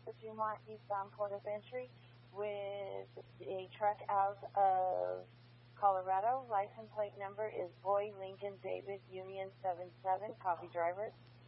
the Fremont eastbound port of entry with a truck out of Colorado. License plate number is Boy Lincoln David Union 77. Copy, driver.